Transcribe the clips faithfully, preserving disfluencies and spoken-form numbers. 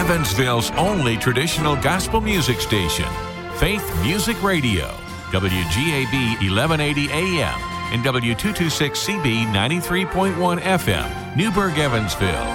Evansville's only traditional gospel music station, Faith Music Radio, W G A B eleven eighty A M and W two twenty-six C B ninety-three point one F M, Newburgh, Evansville.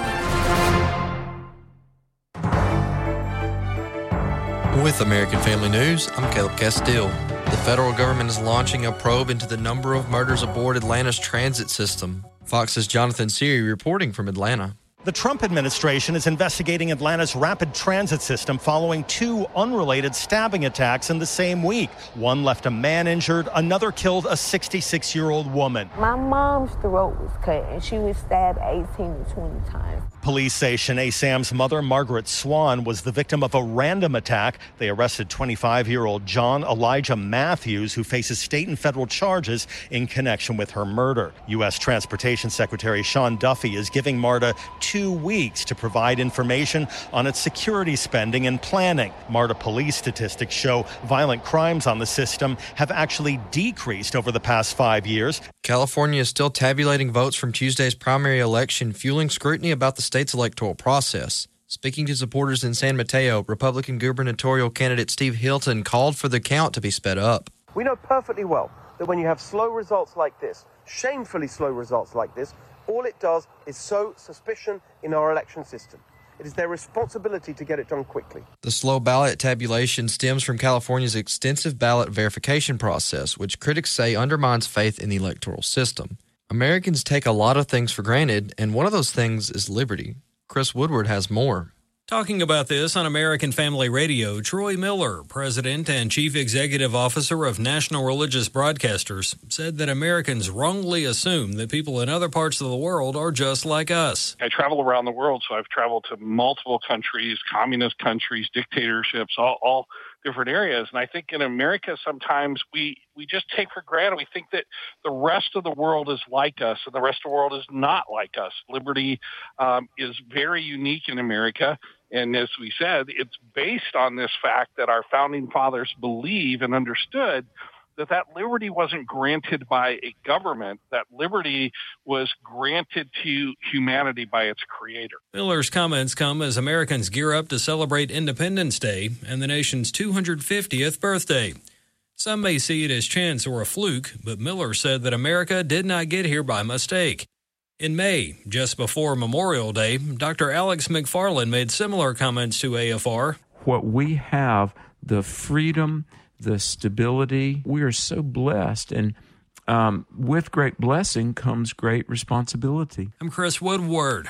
With American Family News, I'm Caleb Castile. The federal government is launching a probe into the number of murders aboard Atlanta's transit system. Fox's Jonathan Seary reporting from Atlanta. The Trump administration is investigating Atlanta's rapid transit system following two unrelated stabbing attacks in the same week. One left a man injured, another killed a sixty-six-year-old woman. My mom's throat was cut and she was stabbed eighteen to twenty times. Police say Shanae Sam's mother, Margaret Swan, was the victim of a random attack. They arrested twenty-five-year-old John Elijah Matthews, who faces state and federal charges in connection with her murder. U S Transportation Secretary Sean Duffy is giving MARTA two weeks to provide information on its security spending and planning. MARTA police statistics show violent crimes on the system have actually decreased over the past five years. California is still tabulating votes from Tuesday's primary election, fueling scrutiny about the state's electoral process. Speaking to supporters in San Mateo, Republican gubernatorial candidate Steve Hilton called for the count to be sped up. We know perfectly well that when you have slow results like this, shamefully slow results like this, all it does is sow suspicion in our election system. It is their responsibility to get it done quickly. The slow ballot tabulation stems from California's extensive ballot verification process, which critics say undermines faith in the electoral system. Americans take a lot of things for granted, and one of those things is liberty. Chris Woodward has more. Talking about this on American Family Radio, Troy Miller, President and Chief Executive Officer of National Religious Broadcasters, said that Americans wrongly assume that people in other parts of the world are just like us. I travel around the world, so I've traveled to multiple countries, communist countries, dictatorships, all, all different areas. And I think in America, sometimes we, we just take for granted. We think that the rest of the world is like us, and the rest of the world is not like us. Liberty um, is very unique in America. And as we said, it's based on this fact that our founding fathers believe and understood that that liberty wasn't granted by a government. That liberty was granted to humanity by its creator. Miller's comments come as Americans gear up to celebrate Independence Day and the nation's two hundred fiftieth birthday. Some may see it as chance or a fluke, but Miller said that America did not get here by mistake. In May, just before Memorial Day, Doctor Alex McFarland made similar comments to A F R. What we have, the freedom, the stability, we are so blessed. And um, with great blessing comes great responsibility. I'm Chris Woodward.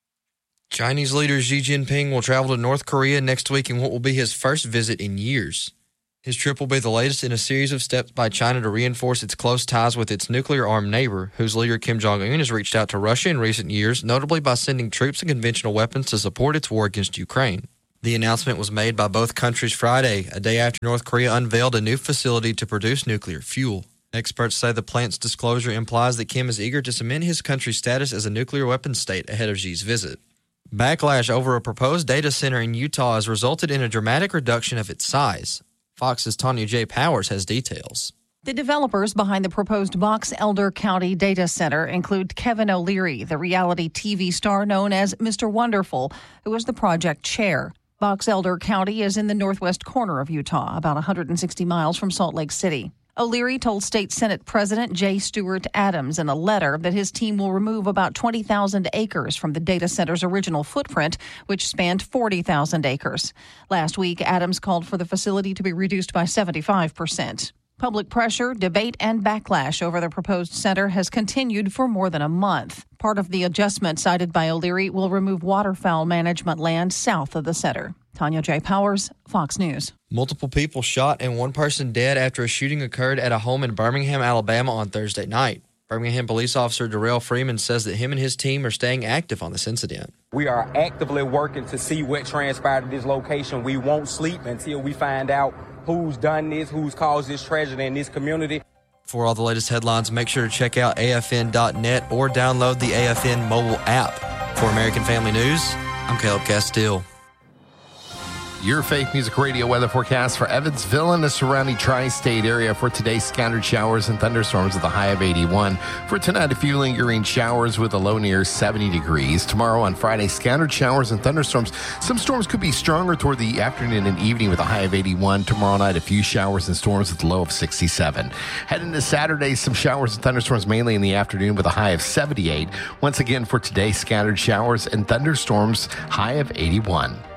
Chinese leader Xi Jinping will travel to North Korea next week in what will be his first visit in years. His trip will be the latest in a series of steps by China to reinforce its close ties with its nuclear-armed neighbor, whose leader Kim Jong-un has reached out to Russia in recent years, notably by sending troops and conventional weapons to support its war against Ukraine. The announcement was made by both countries Friday, a day after North Korea unveiled a new facility to produce nuclear fuel. Experts say the plant's disclosure implies that Kim is eager to cement his country's status as a nuclear weapons state ahead of Xi's visit. Backlash over a proposed data center in Utah has resulted in a dramatic reduction of its size. Fox's Tanya J. Powers has details. The developers behind the proposed Box Elder County Data Center include Kevin O'Leary, the reality T V star known as Mister Wonderful, who is the project chair. Box Elder County is in the northwest corner of Utah, about one hundred sixty miles from Salt Lake City. O'Leary told State Senate President J. Stewart Adams in a letter that his team will remove about twenty thousand acres from the data center's original footprint, which spanned forty thousand acres. Last week, Adams called for the facility to be reduced by seventy-five percent. Public pressure, debate, and backlash over the proposed center has continued for more than a month. Part of the adjustment cited by O'Leary will remove waterfowl management land south of the center. Tanya J. Powers, Fox News. Multiple people shot and one person dead after a shooting occurred at a home in Birmingham, Alabama on Thursday night. Birmingham police officer Darrell Freeman says that him and his team are staying active on this incident. We are actively working to see what transpired at this location. We won't sleep until we find out who's done this, who's caused this tragedy in this community. For all the latest headlines, make sure to check out A F N dot net or download the A F N mobile app. For American Family News, I'm Caleb Castile. Your Faith Music Radio weather forecast for Evansville and the surrounding tri-state area for today. Scattered showers and thunderstorms with a high of eighty-one. For tonight, a few lingering showers with a low near seventy degrees. Tomorrow on Friday, scattered showers and thunderstorms. Some storms could be stronger toward the afternoon and evening with a high of eighty-one. Tomorrow night, a few showers and storms with a low of sixty-seven. Heading to Saturday, some showers and thunderstorms mainly in the afternoon with a high of seventy-eight. Once again for today, scattered showers and thunderstorms, high of eighty-one.